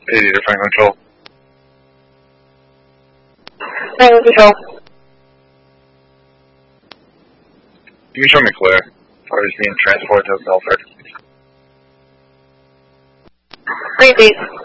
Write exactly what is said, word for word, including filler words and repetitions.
eighty to Franklin Control. Franklin Control. You can show me clear. Party's being transported to Belford. Repeat.